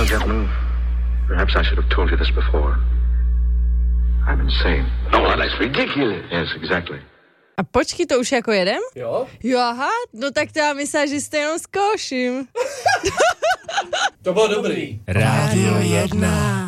Well, gentlemen, perhaps I should have told you this before. I'm insane. No, that's ridiculous. Yes, exactly. A počkej, to už jako jedem? Jo? Jo, aha, no tak to já myslím, že jste jenom zkouším. To bylo dobrý. Rádio 1.